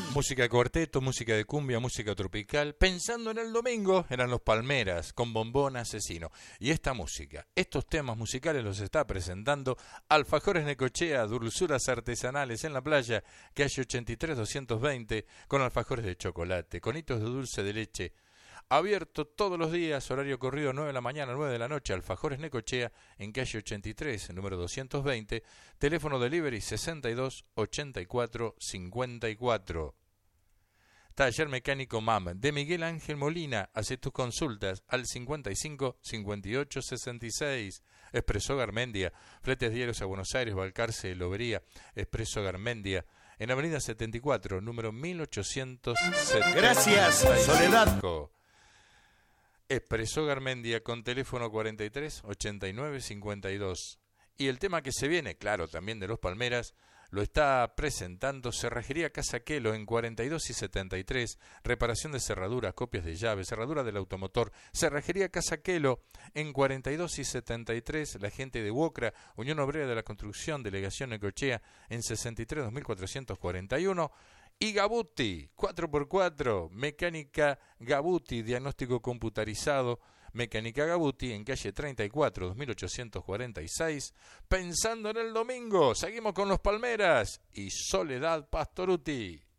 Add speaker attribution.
Speaker 1: Música de cuarteto, música de cumbia, música tropical. Pensando en el domingo, eran los Palmeras con Bombón Asesino. Y esta música, estos temas musicales los está presentando Alfajores Necochea, dulzuras artesanales en la playa, calle 83-220, con alfajores de chocolate, con hitos de dulce de leche. Abierto todos los días, horario corrido 9 de la mañana a 9 de la noche, Alfajores Necochea, en calle 83, número 220, teléfono delivery 62 84 54. Taller Mecánico MAM de Miguel Ángel Molina. Hace tus consultas al 55 58 66. Expreso Garmendia. Fletes diarios a Buenos Aires, Balcarce, Lobería. Expreso Garmendia. En Avenida 74, número 1870.
Speaker 2: Gracias, Soledad.
Speaker 1: Expreso Garmendia con teléfono 43 89 52. Y el tema que se viene, claro, también de los Palmeras, lo está presentando Cerrajería Casa Quelo en 42 y 73, reparación de cerraduras, copias de llaves, cerradura del automotor. Cerrajería Casa Quelo en 42 y 73, la gente de Huocra, Unión Obrera de la Construcción, Delegación Necochea en 63 2441. Y Gabuti, 4x4, Mecánica Gabuti, diagnóstico computarizado, Mecánica Gabuti en calle 34, 2846. Pensando en el domingo, seguimos con los Palmeras y Soledad Pastoruti.